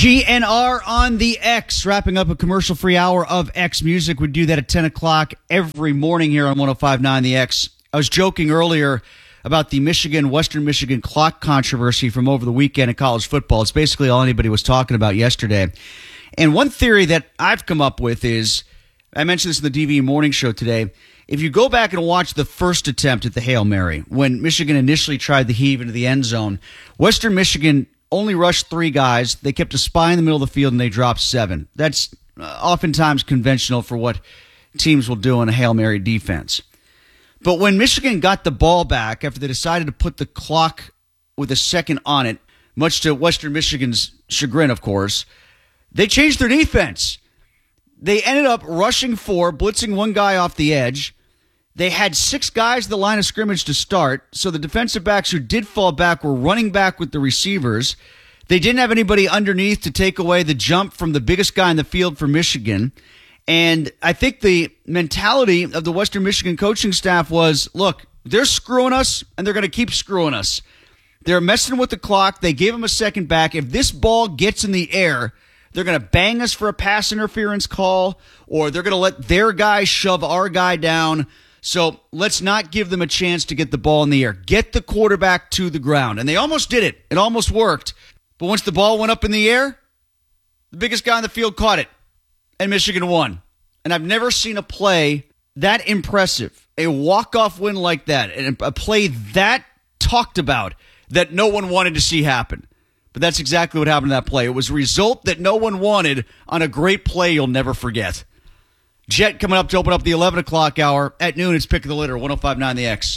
GNR on the X, wrapping up a commercial-free hour of X Music. We do that at 10 o'clock every morning here on 105.9 The X. I was joking earlier about the Western Michigan clock controversy from over the weekend in college football. It's basically all anybody was talking about yesterday. And one theory that I've come up with is, I mentioned this in the DVE Morning Show today, if you go back and watch the first attempt at the Hail Mary, when Michigan initially tried the heave into the end zone, Western Michigan only rushed 3 guys. They kept a spy in the middle of the field, and they dropped 7. That's oftentimes conventional for what teams will do in a Hail Mary defense. But when Michigan got the ball back after they decided to put the clock with a second on it, much to Western Michigan's chagrin, of course, they changed their defense. They ended up rushing 4, blitzing 1 guy off the edge. They had 6 guys at the line of scrimmage to start, so the defensive backs who did fall back were running back with the receivers. They didn't have anybody underneath to take away the jump from the biggest guy in the field for Michigan. And I think the mentality of the Western Michigan coaching staff was, look, they're screwing us, and they're going to keep screwing us. They're messing with the clock. They gave them a second back. If this ball gets in the air, they're going to bang us for a pass interference call, or they're going to let their guy shove our guy down. So let's not give them a chance to get the ball in the air. Get the quarterback to the ground. And they almost did it. It almost worked. But once the ball went up in the air, the biggest guy on the field caught it. And Michigan won. And I've never seen a play that impressive, a walk-off win like that, and a play that talked about that no one wanted to see happen. But that's exactly what happened in that play. It was a result that no one wanted on a great play you'll never forget. Jet coming up to open up the 11 o'clock hour. At noon, it's Pick of the Litter, 105.9 The X.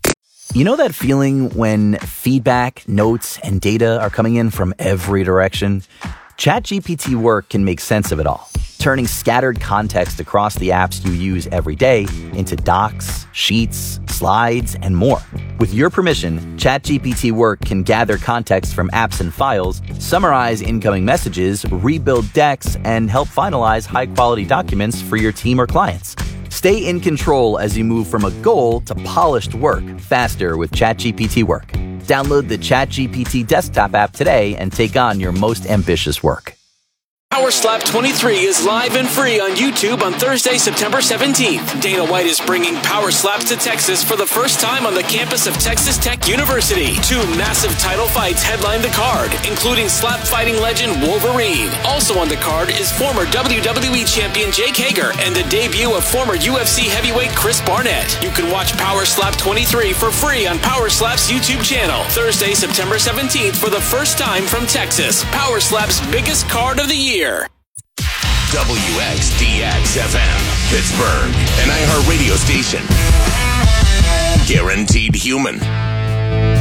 You know that feeling when feedback, notes, and data are coming in from every direction? ChatGPT Work can make sense of it all, turning scattered context across the apps you use every day into docs, sheets, slides, and more. With your permission, ChatGPT Work can gather context from apps and files, summarize incoming messages, rebuild decks, and help finalize high-quality documents for your team or clients. Stay in control as you move from a goal to polished work faster with ChatGPT Work. Download the ChatGPT desktop app today and take on your most ambitious work. Power Slap 23 is live and free on YouTube on Thursday, September 17th. Dana White is bringing Power Slaps to Texas for the first time on the campus of Texas Tech University. 2 massive title fights headline the card, including slap fighting legend Wolverine. Also on the card is former WWE champion Jake Hager and the debut of former UFC heavyweight Chris Barnett. You can watch Power Slap 23 for free on Power Slap's YouTube channel. Thursday, September 17th for the first time from Texas. Power Slap's biggest card of the year. WXDX-FM, Pittsburgh, an iHeart radio station. Guaranteed human.